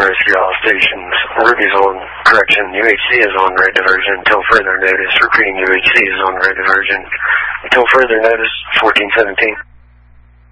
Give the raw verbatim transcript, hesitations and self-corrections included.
Taurus, you're all stations. Ruby's on correction. U H C is on red diversion until further notice. Recruiting U H C is on red diversion until further notice. fourteen seventeen.